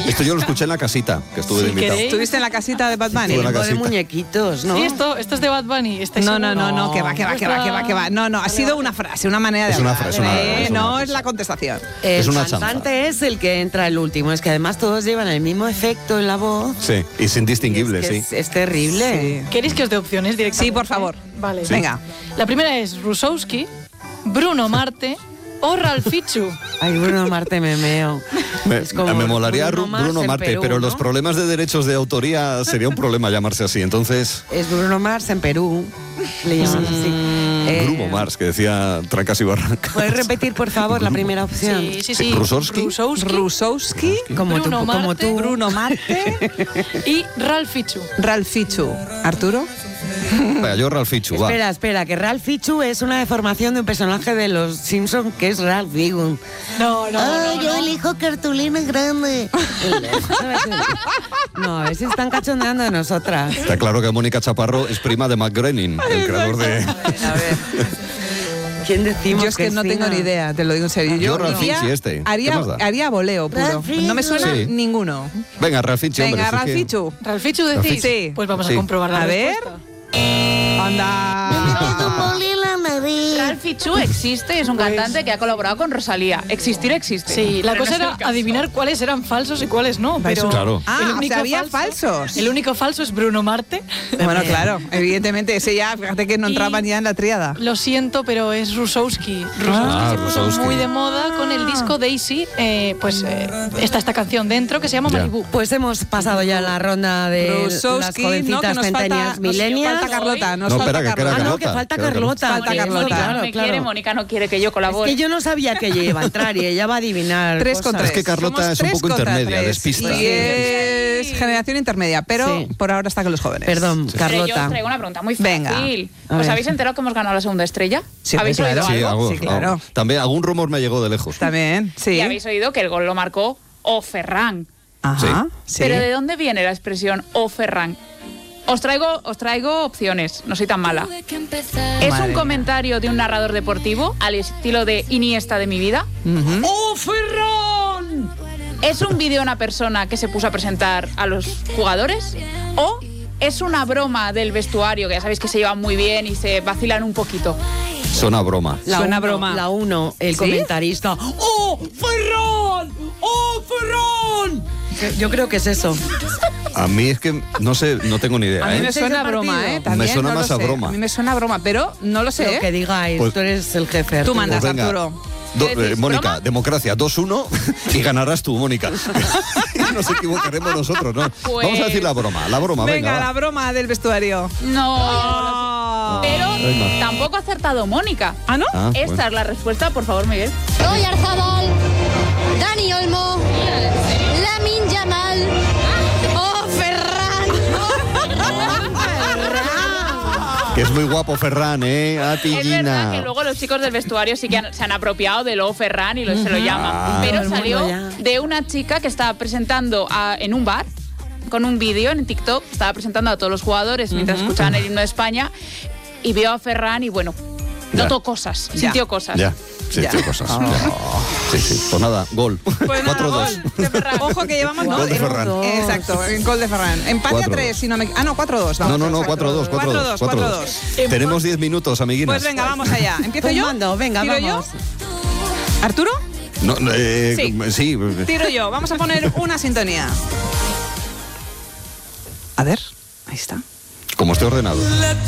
Esto yo lo escuché en la casita, que estuve de invitado. ¿Estuviste en la casita de Bad Bunny? Estuve en la de casita. muñequitos, ¿no? Sí, esto es de Bad Bunny. No, que va. No, ha sido una frase, una manera de Es una hablar. frase, es una no frase. es la contestación. El Es una cantante es el que entra el último. Es que además todos llevan el mismo efecto en la voz. Sí, y es indistinguible, Es que sí. es terrible. ¿Queréis que os dé opciones directamente? Sí, por favor. Vale. Sí. Venga. La primera es Rusowski, Bruno Marte o Ralfichu. Ay, Bruno Marte me meo. Es como Me molaría Bruno Mars Bruno en Marte, Perú, pero ¿no? los problemas de derechos de autoría sería un problema llamarse así. Entonces, Es Bruno Mars en Perú. Le llaman así. Bruno Mars, que decía Trancas y Barrancas. ¿Puedes repetir, por favor, la primera opción? Sí. Rusowski. Rusowski, Como tú, Bruno como Marte. tú. Bruno Marte, Y Ralfichu. Ralph Fichu. ¿Arturo? Venga, yo Ralfichu, va. Espera, que Ralph Fichu es una deformación de un personaje de los Simpsons que es Ralph Wiggum. No. Yo elijo cartulina grande. No, a ver si están cachondeando de nosotras. Está claro que Mónica Chaparro es prima de Matt Groening, el creador de... A ver. ¿Quién decimos Yo es que no tengo ni idea, te lo digo en serio. Yo Ralph haría- Fichu este. ¿Qué Haría, más da? haría voleo puro. Ralph No me suena Sí. ninguno. Venga, Ralfichu, hombre. Venga, si es Ralph que- Fichu. ¿Ralfichu decís? Sí. Pues vamos Sí. a comprobar la A ver. respuesta. Anda. Ralph Fichu existe, es un cantante que ha colaborado con Rosalía. Existir existe. Sí, la Pero cosa no es era el caso. adivinar cuáles eran falsos y cuáles no, pero Claro. Ah, o sea, había falsos. El único falso es Bruno Marte. Bueno, claro, evidentemente, ese ya, fíjate que no Y- entraban ya en la tríada. Lo siento, pero es Rusowski. Ah, Rusowski se puso Rusowski. muy de moda con el disco Daisy. Está esta canción dentro que se llama Ya. Malibu. Pues hemos pasado ya la ronda de las Rusowski, jovencitas no, que nos centenias falta, millennials. falta Carlota, nos No, falta espera, que queda Carlota. Ah, no, que falta Queda Carlota. Falta Carlota. Mónica Claro, no me claro. quiere, Mónica no quiere que yo Es colabore. que yo no sabía que ella iba a entrar y ella va a adivinar. 3 cosas. con 3. Es que Carlota es un poco intermedia, despista. Y es generación intermedia, pero Sí. por ahora está con los jóvenes. Perdón, Pero yo Carlota. os traigo una pregunta muy fácil. Venga, a ¿Os ver. habéis enterado que hemos ganado la segunda estrella? Sí, ¿Habéis claro. oído Sí, algo? Sí, claro. También algún rumor me llegó de lejos. También, sí. Y habéis oído que el gol lo marcó O Ferran. Ajá, sí. Pero ¿de dónde viene la expresión O Ferran? Os traigo opciones, no soy tan mala. ¿Es Madre un mía. comentario de un narrador deportivo al estilo de Iniesta de mi vida? Ujú. ¡Oh, Ferran! ¿Es un vídeo de una persona que se puso a presentar a los jugadores? ¿O es una broma del vestuario, que ya sabéis que se llevan muy bien y se vacilan un poquito? Suena broma. Suena broma. La 1, el ¿Sí? comentarista. ¡Oh, Ferran! ¡Oh, Ferran! Yo creo que es eso. A mí es que no sé, no tengo ni idea. A mí ¿eh? me suena ¿Es el broma, partido? ¿eh? También, Me suena no lo más a sé. broma. A mí me suena broma, pero no lo sé, Lo que ¿eh? digáis, Pues- tú eres el jefe. Tú Arturo. mandas, Pues venga. Arturo. ¿Qué decís, Mónica, broma? democracia 2-1 y ganarás tú, Mónica. Nos equivocaremos nosotros, ¿no? Pues- Vamos a decir la broma, venga. Venga, va. la broma del vestuario. No. Pero Venga. tampoco ha acertado Mónica. ¿Ah, no? Ah, Esta bueno. es la respuesta, por favor, Miguel. Roy Arzabal, Dani Olmo, Lamin Yamal, Oh Ferran. Que es muy guapo Ferran, A ti, Es verdad Gina. que luego los chicos del vestuario sí que se han apropiado de lo Ferran y se lo llaman. Pero Todo el mundo salió ya. de una chica que estaba presentando en un bar con un vídeo en TikTok, estaba presentando a todos los jugadores mientras escuchaban el himno de España y vio a Ferran y bueno, Ya. notó cosas, Ya. sintió cosas. Ya, sí, Ya. tío, cosas. ya. Sí. Pues nada, gol. Pues nada, 4-2. gol de Ferran. Ojo que llevamos, ¿no? Gol de Ferran. Exacto, el gol de Ferran. Empate a 4-2. 3, si no me... Ah, no, 4-2. No, vamos. no, 4-2. 4-2. Tenemos 10 minutos, amiguinas. Pues venga, vamos allá. ¿Empiezo Pues yo? mando, venga, ¿Tiro vamos. yo? ¿Arturo? No, Sí. sí. Tiro yo. Vamos a poner una sintonía. A ver, ahí está. Como esté ordenado.